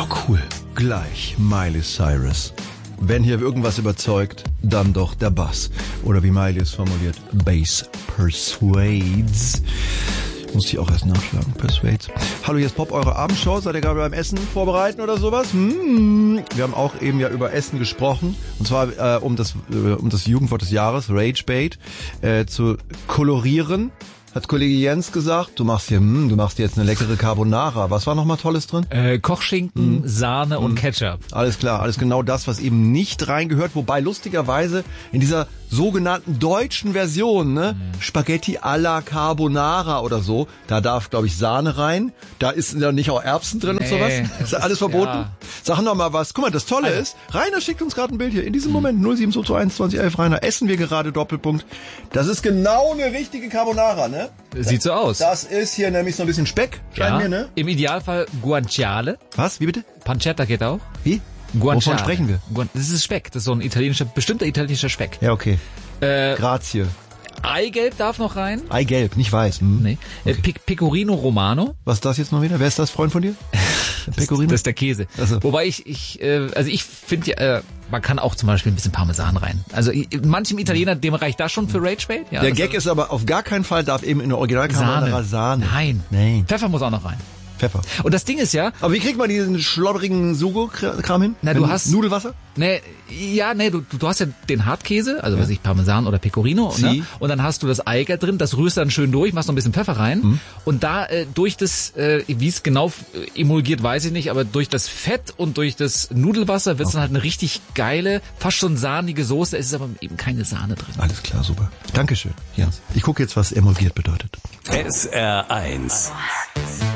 Oh cool, gleich Miley Cyrus. Wenn hier irgendwas überzeugt, dann doch der Bass. Oder wie Miley es formuliert, Bass persuades. Muss ich auch erst nachschlagen, persuades. Hallo, hier ist Pop, eure Abendshow. Seid ihr gerade beim Essen vorbereiten oder sowas? Wir haben auch eben ja über Essen gesprochen. Und zwar um das Jugendwort des Jahres, Ragebait, zu kolorieren. Hat Kollege Jens gesagt, du machst jetzt eine leckere Carbonara. Was war nochmal Tolles drin? Kochschinken, Sahne und Ketchup. Alles klar, alles genau das, was eben nicht reingehört. Wobei lustigerweise in dieser sogenannten deutschen Version, ne, Spaghetti alla Carbonara oder so, da darf, glaube ich, Sahne rein. Da ist ja nicht auch Erbsen drin und sowas. Ist da alles verboten? Ja. Sag noch mal was. Guck mal, das Tolle ist, Rainer schickt uns gerade ein Bild hier. In diesem Moment 07221 2011 Rainer, essen wir gerade Doppelpunkt. Das ist genau eine richtige Carbonara, ne? Sieht so aus. Das ist hier nämlich so ein bisschen Speck, scheint mir, ne? Im Idealfall Guanciale. Was? Wie bitte? Pancetta geht auch. Wie? Guanciale. Wovon sprechen wir? Das ist Speck. Das ist so ein bestimmter italienischer Speck. Ja, okay. Grazie. Eigelb darf noch rein. Eigelb, nicht weiß. Nee. Okay. Pecorino Romano. Was ist das jetzt noch wieder? Wer ist das, Freund von dir? Pecorino? Das ist der Käse. Also. Wobei ich finde ja, man kann auch zum Beispiel ein bisschen Parmesan rein. Also manchem Italiener, dem reicht das schon für Ragebait. Ja, der Gag ist aber auf gar keinen Fall, darf eben in der Original-Carbonara Sahne. Nein. Pfeffer muss auch noch rein. Pfeffer. Und das Ding ist ja... Aber wie kriegt man diesen schlobberigen Sugo-Kram hin? Na, du hast... Nudelwasser? Du hast ja den Hartkäse, also weiß ich, Parmesan oder Pecorino, ne? Und dann hast du das Eigelb drin, das rührst dann schön durch, machst noch ein bisschen Pfeffer rein und da durch das, wie es genau emulgiert, weiß ich nicht, aber durch das Fett und durch das Nudelwasser wird es dann halt eine richtig geile, fast schon sahnige Soße, es ist aber eben keine Sahne drin. Alles klar, super. Dankeschön. Ja. Ich gucke jetzt, was emulgiert bedeutet. SR1